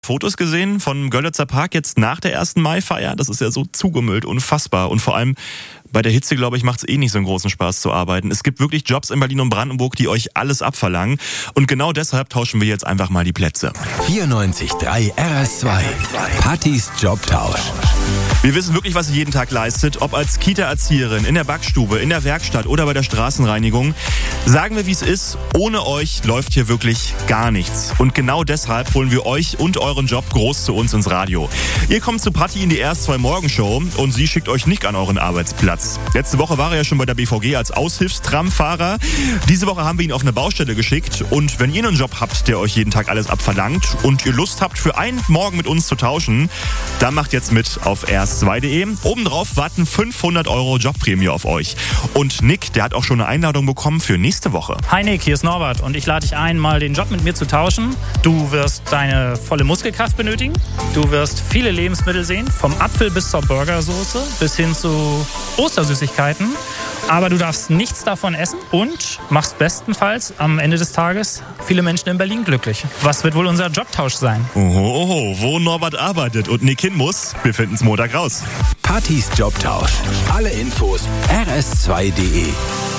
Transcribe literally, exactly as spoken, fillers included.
Fotos gesehen von Görlitzer Park jetzt nach der ersten Maifeier. Das ist ja so zugemüllt, unfassbar. Und vor allem bei der Hitze, glaube ich, macht es eh nicht so einen großen Spaß zu arbeiten. Es gibt wirklich Jobs in Berlin und Brandenburg, die euch alles abverlangen. Und genau deshalb tauschen wir jetzt einfach mal die Plätze. vierundneunzig Komma drei R S zwei. Pattis Jobtausch. Wir wissen wirklich, was ihr jeden Tag leistet, ob als Kita-Erzieherin, in der Backstube, in der Werkstatt oder bei der Straßenreinigung. Sagen wir, wie es ist, ohne euch läuft hier wirklich gar nichts. Und genau deshalb holen wir euch und euren Job groß zu uns ins Radio. Ihr kommt zu Patti in die R S zwei Morgenshow und sie schickt euch nicht an euren Arbeitsplatz. Letzte Woche war er ja schon bei der B V G als Aushilfstramfahrer. Diese Woche haben wir ihn auf eine Baustelle geschickt. Und wenn ihr einen Job habt, der euch jeden Tag alles abverlangt und ihr Lust habt, für einen Morgen mit uns zu tauschen, dann macht jetzt mit auf R S zwei Punkt de. Obendrauf warten fünfhundert Euro Jobprämie auf euch. Und Nick, der hat auch schon eine Einladung bekommen für nächste Woche. Hi Nick, hier ist Norbert und ich lade dich ein, mal den Job mit mir zu tauschen. Du wirst deine volle Muskelkraft benötigen. Du wirst viele Lebensmittel sehen, vom Apfel bis zur Burgersoße bis hin zu Ostersüßigkeiten. Aber du darfst nichts davon essen und machst bestenfalls am Ende des Tages viele Menschen in Berlin glücklich. Was wird wohl unser Jobtausch sein? Oho, oho, wo Norbert arbeitet und Nick hin muss, wir finden's Montag raus. Pattis Jobtausch. Alle Infos R S zwei Punkt de.